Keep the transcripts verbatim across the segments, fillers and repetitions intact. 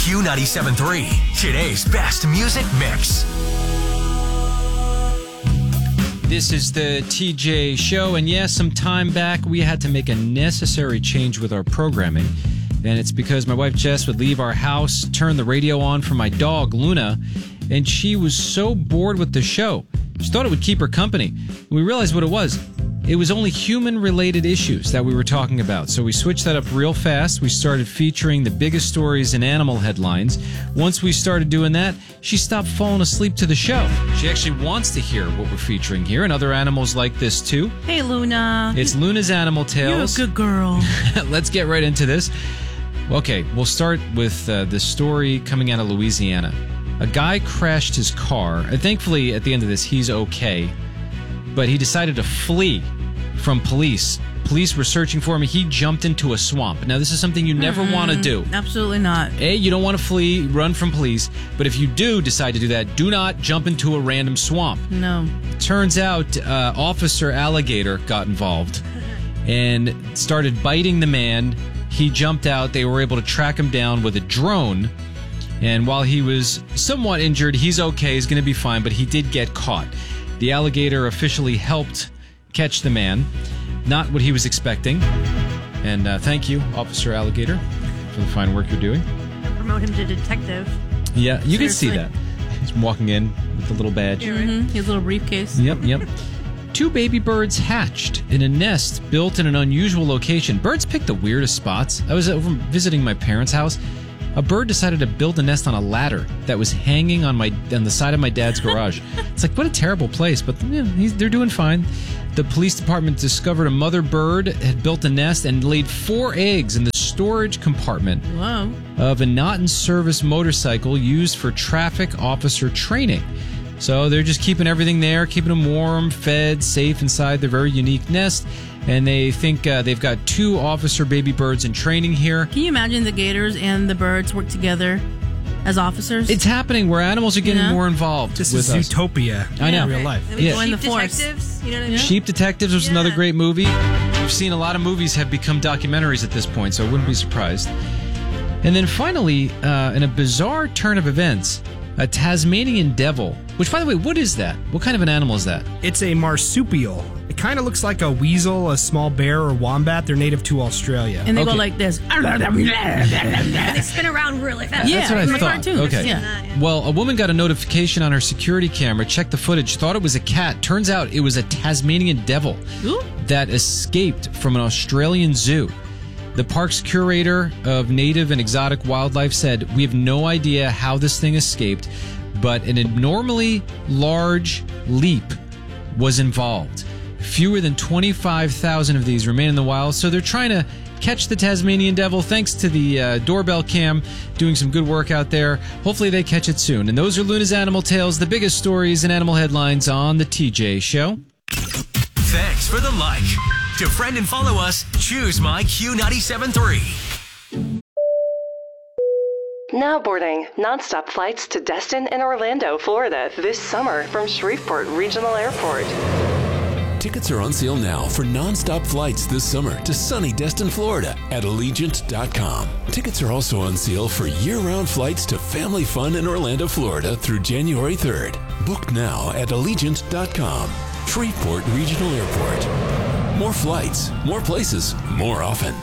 Q ninety-seven point three, today's best music mix. This is the T J Show, and yes, some time back we had to make a necessary change with our programming, and it's because my wife Jess would leave our house, turn the radio on for my dog Luna, and she was so bored with the show. She thought it would keep her company. We realized what it was. It was only human-related issues that we were talking about, so we switched that up real fast. We started featuring the biggest stories in animal headlines. Once we started doing that, she stopped falling asleep to the show. She actually wants to hear what we're featuring here, and other animals like this too. Hey, Luna. It's Luna's Animal Tales. You're a good girl. Let's get right into this. Okay, we'll start with uh, the story coming out of Louisiana. A guy crashed his car, and thankfully, at the end of this, he's okay. But he decided to flee from police. Police were searching for him. He jumped into a swamp. Now, this is something you never mm, want to do. Absolutely not. A, you don't want to flee, run from police. But if you do decide to do that, do not jump into a random swamp. No. Turns out uh, Officer Alligator got involved and started biting the man. He jumped out. They were able to track him down with a drone. And while he was somewhat injured, he's okay. He's going to be fine, but he did get caught. The alligator officially helped catch the man. Not what he was expecting. And uh, thank you, Officer Alligator, for the fine work you're doing. Promote him to detective. Yeah, you Seriously. can see that. He's walking in with the little badge. Mm-hmm. His little briefcase. Yep, yep. Two baby birds hatched in a nest built in an unusual location. Birds pick the weirdest spots. I was over visiting my parents' house. A bird decided to build a nest on a ladder that was hanging on my on the side of my dad's garage. It's like, what a terrible place, but you know, he's, they're doing fine. The police department discovered a mother bird had built a nest and laid four eggs in the storage compartment Whoa. of a not-in-service motorcycle used for traffic officer training. So they're just keeping everything there, keeping them warm, fed, safe inside their very unique nest. And they think uh, they've got two officer baby birds in training here. Can you imagine the gators and the birds work together as officers? It's happening where animals are getting Yeah. more involved. This with is us. utopia I know. in real life. I mean, Yeah. Join the Sheep force. Detectives, you know what I mean? Sheep Detectives was Yeah. another great movie. We've seen a lot of movies have become documentaries at this point, so I wouldn't be surprised. And then finally, uh, in a bizarre turn of events, a Tasmanian devil, which, by the way, what is that? What kind of an animal is that? It's a marsupial. It kind of looks like a weasel, a small bear, or wombat. They're native to Australia. And they Okay. go like this. They spin around really fast. Yeah, That's what I from the thought. cartoons. Okay. Yeah. Well, a woman got a notification on her security camera, checked the footage, thought it was a cat. Turns out it was a Tasmanian devil Ooh. that escaped from an Australian zoo. The park's curator of native and exotic wildlife said, "We have no idea how this thing escaped, but an abnormally large leap was involved. Fewer than twenty-five thousand of these remain in the wild, so they're trying to catch the Tasmanian devil thanks to the uh, doorbell cam doing some good work out there. Hopefully they catch it soon." And those are Luna's Animal Tales, the biggest stories and animal headlines on the T J Show. Thanks for the like. To friend and follow us, choose my Q ninety-seven point three. Now boarding nonstop flights to Destin and Orlando, Florida this summer from Shreveport Regional Airport. Tickets are on sale now for non-stop flights this summer to sunny Destin, Florida at Allegiant dot com. Tickets are also on sale for year-round flights to family fun in Orlando, Florida through January third. Book now at Allegiant dot com. Shreveport Regional Airport. More flights, more places, more often.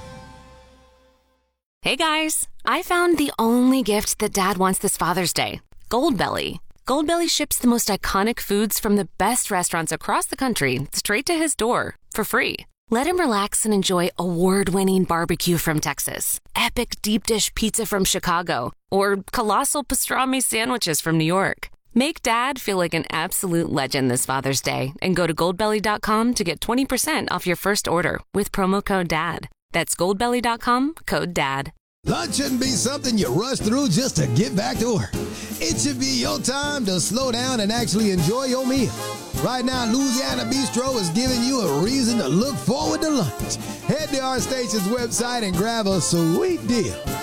Hey guys, I found the only gift that Dad wants this Father's Day. Goldbelly. Goldbelly ships the most iconic foods from the best restaurants across the country straight to his door for free. Let him relax and enjoy award-winning barbecue from Texas, epic deep dish pizza from Chicago, or colossal pastrami sandwiches from New York. Make Dad feel like an absolute legend this Father's Day and go to goldbelly dot com to get twenty percent off your first order with promo code DAD. That's goldbelly dot com, code DAD. Lunch shouldn't be something you rush through just to get back to work. It should be your time to slow down and actually enjoy your meal. Right now, Louisiana Bistro is giving you a reason to look forward to lunch. Head to our station's website and grab a sweet deal.